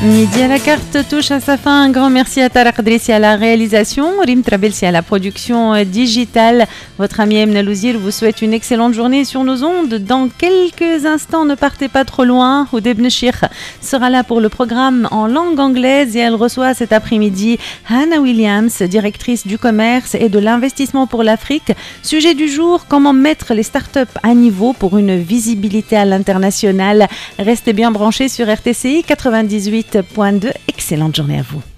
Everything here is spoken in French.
Midi à la carte touche à sa fin. Un grand merci à Tarek Dressi à la réalisation, Rim Trabelsi à la production digitale. Votre ami Emna Louzir vous souhaite une excellente journée sur nos ondes. Dans quelques instants, ne partez pas trop loin. Oudeb Nechir sera là pour le programme en langue anglaise et elle reçoit cet après-midi Hannah Williams, directrice du commerce et de l'investissement pour l'Afrique. Sujet du jour, comment mettre les startups à niveau pour une visibilité à l'international. Restez bien branchés sur RTCI 98.2. Excellente journée à vous.